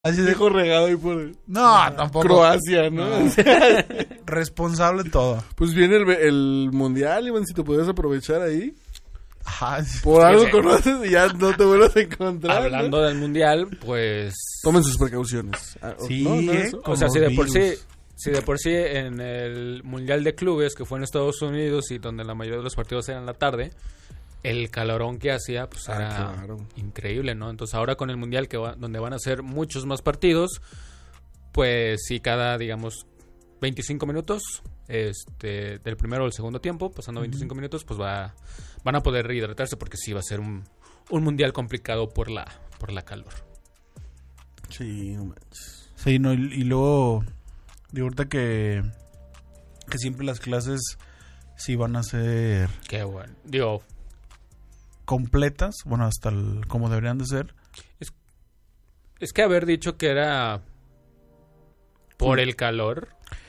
Así de... Hijo regado ahí por No, tampoco. Croacia, ¿no? Responsable todo. Pues viene el mundial, Iván, si te podías aprovechar ahí. Ajá. Por algo conoces y ya no te vuelvas a encontrar. Hablando del mundial, pues... Tomen sus precauciones. Sí, ¿no es eso? O sea, si de Coronavirus. por sí en el mundial de clubes, que fue en Estados Unidos y donde la mayoría de los partidos eran en la tarde, el calorón que hacía pues era claro. increíble, ¿no? Entonces ahora con el mundial donde van a ser muchos más partidos, pues sí, cada, digamos, 25 minutos, del primero al segundo tiempo, pasando 25 minutos, pues van a poder rehidratarse porque sí va a ser un mundial complicado por la calor. Sí, no manches. Sí, no, y luego, digo, ahorita que siempre las clases sí van a ser Qué bueno. Digo, completas, bueno, hasta como deberían de ser. es que haber dicho que era por el calor.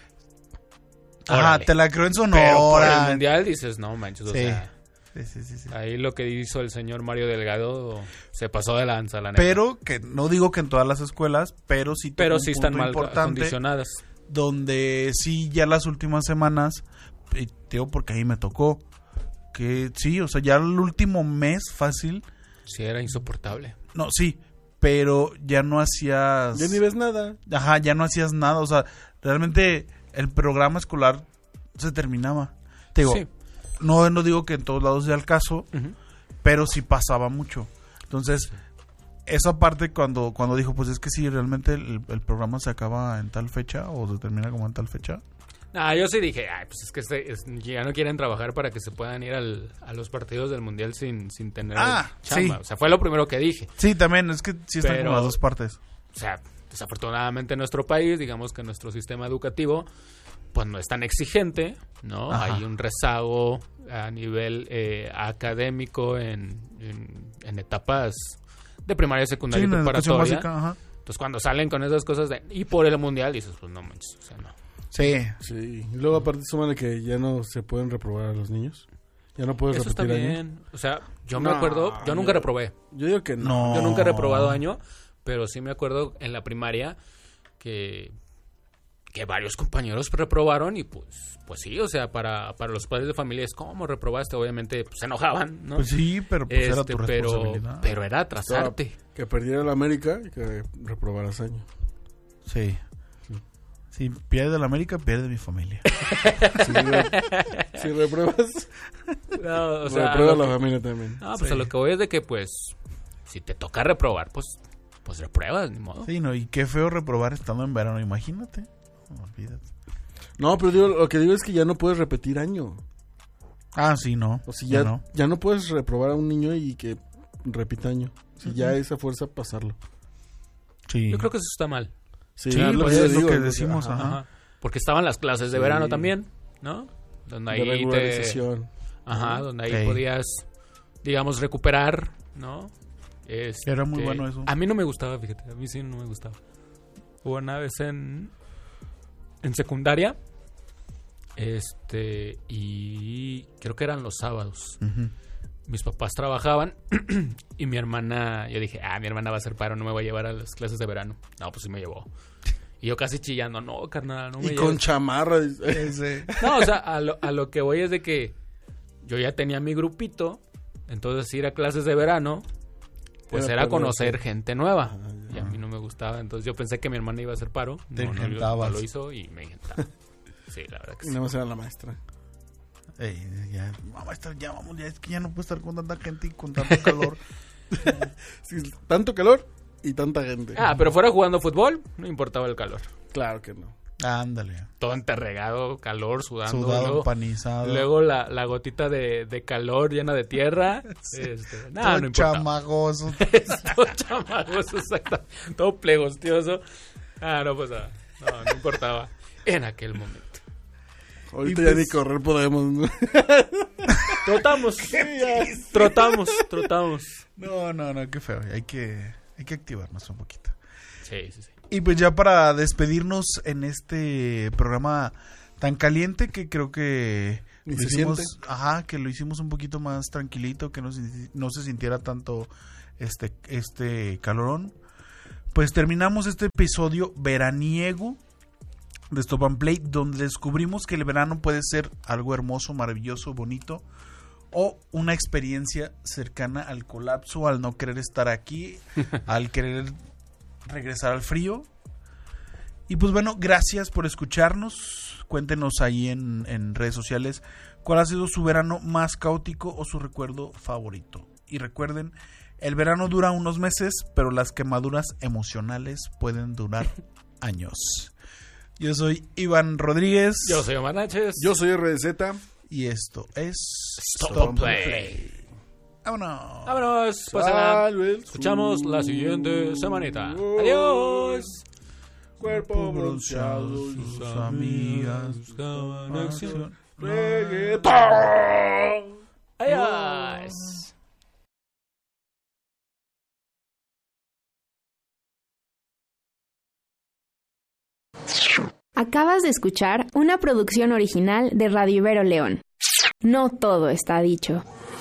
Ajá, órale. te la creo en Pero por el Sonora. mundial dices, no manches, o Sí. sea, Sí. ahí lo que hizo el señor Mario Delgado se pasó de lanza, la neta. Pero que no digo que en todas las escuelas, pero sí Pero un sí están punto mal importante acondicionadas. donde sí ya las últimas semanas, y te digo porque ahí me tocó, que sí, o sea, ya el último mes fácil, Sí, era insoportable. no, sí, pero ya no hacías... Ya ni ves nada. Ajá, ya no hacías nada, o sea, realmente el programa escolar se terminaba. Te digo, Sí. no digo que en todos lados sea el caso, Ujú. pero sí pasaba mucho. Entonces, esa parte cuando dijo, pues es que si realmente el programa se acaba en tal fecha o se termina como en tal fecha. No, yo sí dije, ay, pues es que ya no quieren trabajar para que se puedan ir a los partidos del mundial sin tener chamba. sí. O sea, fue lo primero que dije. Sí, también, es que sí están Pero- como las dos partes. O sea, desafortunadamente en nuestro país, digamos que nuestro sistema educativo, pues no es tan exigente, ¿no? Ajá. Hay un rezago a nivel académico en etapas de primaria, secundaria Sí, y en la educación preparatoria. básica, ajá. Entonces cuando salen con esas cosas y por el mundial dices, pues no manches, o sea, no. Sí. Sí. Y luego aparte súmale que ya no se pueden reprobar a los niños. Ya no puedes Eso está repetir año. bien. O sea, yo me No, acuerdo, yo nunca yo- reprobé. Yo digo que no. No. Yo nunca he reprobado año, pero sí me acuerdo en la primaria que varios compañeros reprobaron y pues sí, o sea, para los padres de familia es ¿cómo reprobaste? Obviamente pues, se enojaban, ¿no? Pues sí, pero pues era tu responsabilidad. pero era atrasarte. Que perdiera la América y que reprobaras año. Sí. Si pierde la América, pierde mi familia. Si repruebas, No, o sea, reprueba a lo la que- familia también. no, pues Sí. a lo que voy es de que pues si te toca reprobar, pues repruebas, ni modo. Sí, no, y qué feo reprobar estando en verano, imagínate. No, olvídate. No, pero digo, lo que digo es que ya no puedes repetir año. Ah, sí, no. O sea, no. ya no puedes reprobar a un niño y que repita año. Si ya esa fuerza pasarlo. Sí. Yo creo que eso está mal. Sí, lo pues que es lo digo, que o sea, decimos, ajá. ajá. Ajá. Porque estaban las clases de Sí. verano también, ¿no? Donde De ahí regularización. donde ahí Sí. podías, digamos, recuperar, ¿no? Era muy bueno eso. A mí no me gustaba, fíjate, a mí sí no me gustaba. Hubo una vez en secundaria, y creo que eran los sábados. Ujú. Mis papás trabajaban y mi hermana, yo dije, mi hermana va a hacer paro, no me va a llevar a las clases de verano. No, pues sí me llevó. Y yo casi chillando, no, carnal, no me Y con lleves. chamarra. No, o sea, a lo que voy es de que yo ya tenía mi grupito, entonces ir a clases de verano, pues Era era perder conocer tiempo. gente nueva. Ah, Y a mí no me gustaba, entonces yo pensé que mi hermana iba a hacer paro. Te No engentabas. lo hizo y me engentaba. Sí, la verdad que Y sí. nada más era la maestra. Ey, ya, mamá, ya vamos, ya es que ya no puedo estar con tanta gente y con tanto calor. Sí, tanto calor y tanta gente. Pero fuera jugando fútbol, no importaba el calor. Claro que no. Ándale. Todo enterregado, calor, sudando. Sudado, luego, empanizado. luego la gotita de calor llena de tierra. No todo importaba. chamagoso. Todo chamagoso, exacto. Todo plegostioso. No pasaba. No importaba. En aquel momento. Ahorita Y ya pues- ni correr podemos. ¿No? Trotamos. No, qué feo. Hay que activarnos un poquito. Sí. Y pues ya para despedirnos en este programa tan caliente que creo que Ni lo se hicimos, siente. que lo hicimos un poquito más tranquilito, que no se sintiera tanto este calorón. pues terminamos este episodio veraniego de Stop and Play, donde descubrimos que el verano puede ser algo hermoso, maravilloso, bonito, o una experiencia cercana al colapso, al no querer estar aquí, al querer regresar al frío. Y pues bueno, gracias por escucharnos. Cuéntenos ahí en redes sociales cuál ha sido su verano más caótico o su recuerdo favorito. Y recuerden, el verano dura unos meses, pero las quemaduras emocionales pueden durar años. Yo soy Iván Rodríguez. Yo soy Omar Náchez. Yo soy RDZ. Y esto es Stop and Play. ¡Vámonos! Vámonos. Escuchamos la siguiente semanita. Adiós. Cuerpo bronceado, sus amigas buscaban acción. reggaetón. Adiós. Acabas de escuchar una producción original de Radio Ibero León. No todo está dicho.